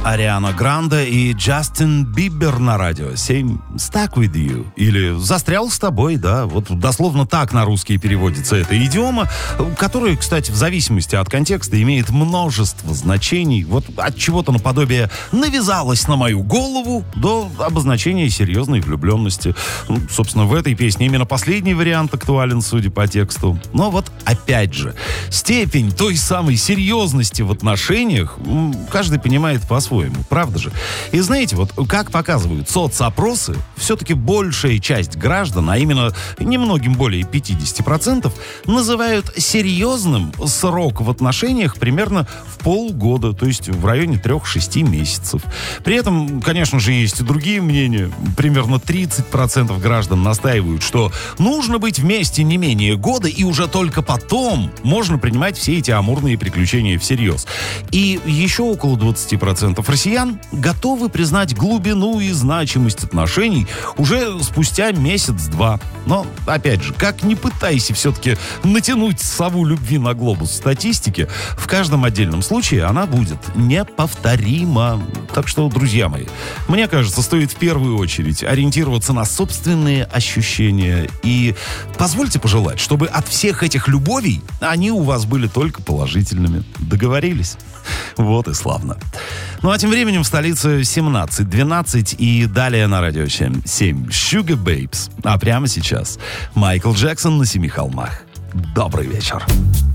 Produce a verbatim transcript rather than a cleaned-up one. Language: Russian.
Ариана Гранде и Джастин Бибер на радио семь. Stuck with you. Или застрял с тобой, да. Вот дословно так на русский переводится эта идиома, которая, кстати, в зависимости от контекста имеет множество значений. Вот от чего-то наподобие «навязалась на мою голову» до обозначения серьезной влюбленности. Ну, собственно, в этой песне именно последний вариант актуален, судя по тексту. Но вот опять же, степень той самой серьезности в отношениях каждый понимает по-своему. Правда же? И знаете, вот как показывают соцопросы, все-таки большая часть граждан, а именно немногим более пятьдесят процентов, называют серьезным срок в отношениях примерно в полгода, то есть в районе трех-шести месяцев. При этом, конечно же, есть и другие мнения. Примерно тридцать процентов граждан настаивают, что нужно быть вместе не менее года, и уже только потом можно принимать все эти амурные приключения всерьез. И еще около двадцать процентов россиян готовы признать глубину и значимость отношений уже спустя месяц-два. Но, опять же, как ни пытайся все-таки натянуть сову любви на глобус статистики, в каждом отдельном случае она будет неповторима. Так что, друзья мои, мне кажется, стоит в первую очередь ориентироваться на собственные ощущения. И позвольте пожелать, чтобы от всех этих любовей они у вас были только положительными. Договорились? Вот и славно. Ну а тем временем в столице семнадцать двенадцать и далее на радио семь Sugar Babes. А прямо сейчас Майкл Джексон на Семи холмах. Добрый вечер.